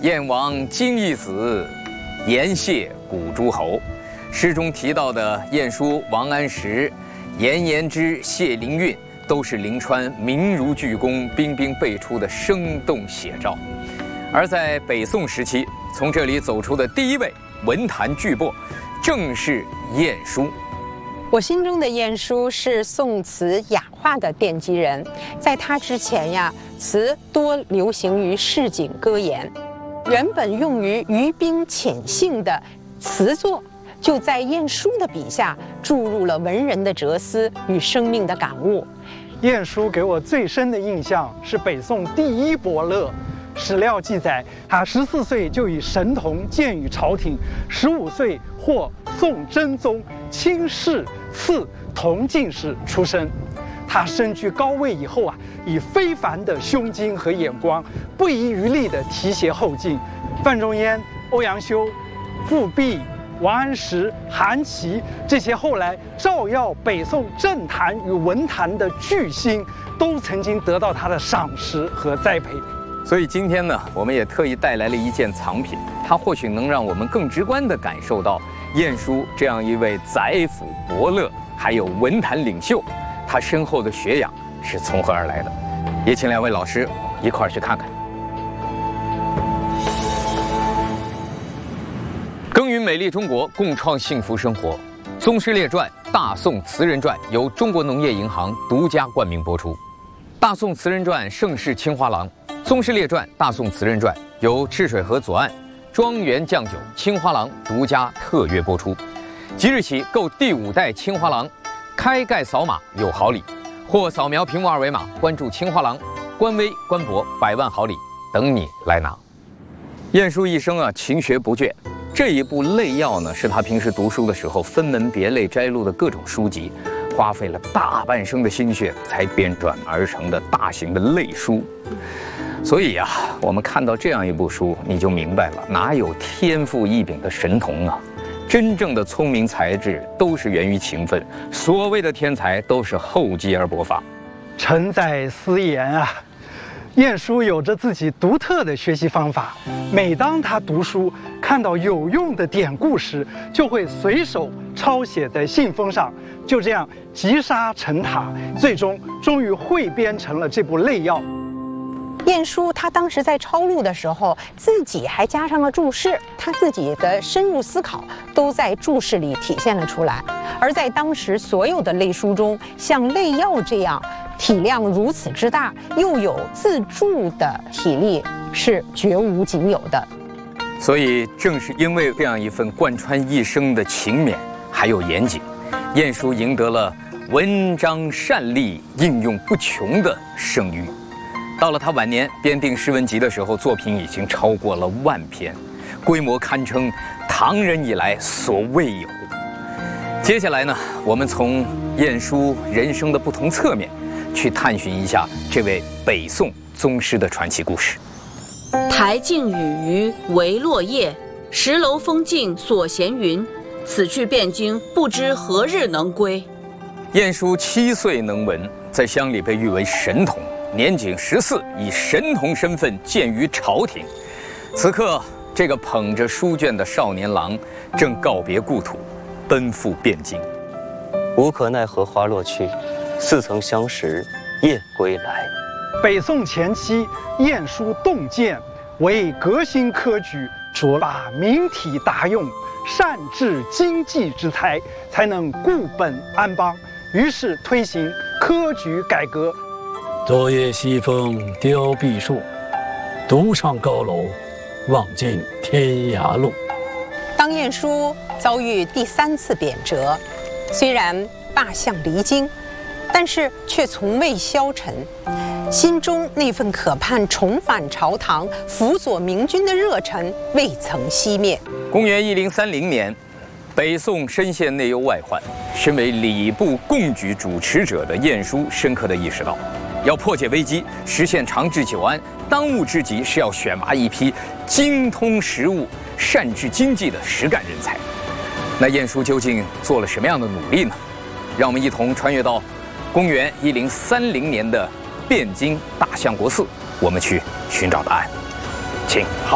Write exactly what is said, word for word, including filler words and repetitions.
燕王今义子，言谢古诸侯。诗中提到的晏殊、王安石、颜延之、谢灵运，都是临川名如巨公、彬彬辈出的生动写照。而在北宋时期，从这里走出的第一位文坛巨擘，正是晏殊。 我心中的晏殊是宋词雅化的奠基人，在他之前呀，词多流行于市井歌言，原本用于娱宾遣兴的词作，就在晏殊的笔下注入了文人的哲思与生命的感悟。 晏殊给我最深的印象是北宋第一伯乐。史料记载，他十四岁就以神童荐于朝廷，十五岁获宋真宗亲试赐同进士出身。他身居高位以后啊，以非凡的胸襟和眼光，不遗余力地提携后进。范仲淹、欧阳修、富弼、王安石、韩琦这些后来照耀北宋政坛与文坛的巨星，都曾经得到他的赏识和栽培。 所以今天呢，我们也特意带来了一件藏品，它或许能让我们更直观地感受到晏殊这样一位宰辅伯乐，还有文坛领袖，他身后的学养是从何而来的。也请两位老师一块儿去看看。耕耘美丽中国，共创幸福生活。《宗师列传》《大宋词人传》由中国农业银行独家冠名播出，《大宋词人传》盛世青花郎。《宗师列传》《大宋词人传》由赤水河左岸庄园酱酒青花郎独家特约播出。即日起购第五代青花郎，开盖扫码有好礼，或扫描屏幕二维码关注青花郎官微官博，百万好礼等你来拿。晏殊一生啊，勤学不倦。这一部《类要》呢，是他平时读书的时候分门别类摘录的各种书籍，花费了大半生的心血才编撰而成的大型的类书。所以呀、啊，我们看到这样一部书，你就明白了，哪有天赋异禀的神童啊？真正的聪明才智都是源于勤奋，所谓的天才都是厚积而薄发。 臣在私言啊，晏殊有着自己独特的学习方法。每当他读书看到有用的典故时，就会随手抄写在信封上，就这样积沙成塔，最终终于汇编成了这部《类要》。 晏殊他当时在抄录的时候，自己还加上了注释，他自己的深入思考都在注释里体现了出来。而在当时所有的类书中，像《类要》这样体量如此之大，又有自注的体力，是绝无仅有的。 所以，正是因为这样一份贯穿一生的勤勉还有严谨，晏殊赢得了文章善丽、应用不穷的声誉。到了他晚年编定诗文集的时候，作品已经超过了万篇，规模堪称唐人以来所未有。接下来呢，我们从晏殊人生的不同侧面，去探寻一下这位北宋宗师的传奇故事。 台径雨余为落叶，石楼风静所闲云。此去汴京，不知何日能归。 晏殊七岁能文，在乡里被誉为神童。年仅十四，以神童身份见于朝廷。此刻，这个捧着书卷的少年郎正告别故土，奔赴汴京。 无可奈何花落去，似曾相识燕归来。 北宋前期，晏殊洞见，为革新科举，着把明体达用，善治经济之才，才能固本安邦。于是推行科举改革。 昨夜西风凋碧树，独上高楼，望尽天涯路。 当晏殊遭遇第三次贬谪，虽然罢相离京，但是却从未消沉，心中那份可盼重返朝堂、辅佐明君的热忱未曾熄灭。 公元一零三零年，北宋深陷内忧外患，身为礼部贡举主持者的晏殊深刻地意识到，要破解危机，实现长治久安，当务之急是要选拔一批精通实务、善治经济的实干人才。那晏殊究竟做了什么样的努力呢？让我们一同穿越到公元一零三零年的汴京大相国寺，我们去寻找答案。请。